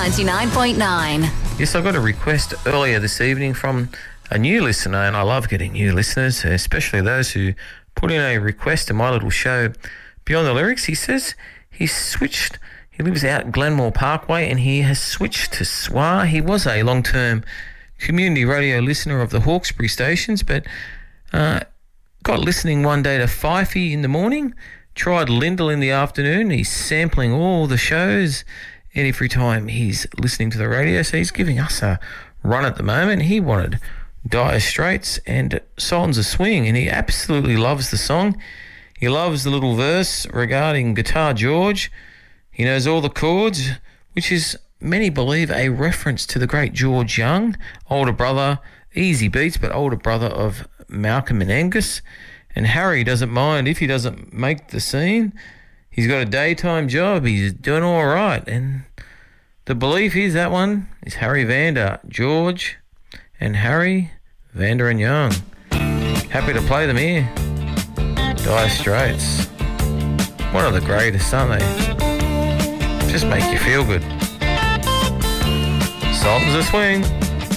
99.9. Yes, I got a request earlier this evening from a new listener, and I love getting new listeners, especially those who put in a request to my little show, Beyond the Lyrics. He says he lives out Glenmore Parkway, and he has switched to SWR. He was a long-term community radio listener of the Hawkesbury stations, but got listening one day to Fifey in the morning, tried Lyndall in the afternoon. He's sampling all the shows and every time he's listening to the radio, so he's giving us a run at the moment. He wanted Dire Straits and Sultans of Swing, and he absolutely loves the song. He loves the little verse regarding Guitar George. He knows all the chords, which is, many believe, a reference to the great George Young, older brother, easy beats, but older brother of Malcolm and Angus. And Harry doesn't mind if he doesn't make the scene. He's got a daytime job. He's doing all right. And the belief is that one is Harry Vander, George and Harry, Vander and Young. Happy to play them here. Dire Straits. One of the greatest, aren't they? Just make you feel good. Sultans of Swing.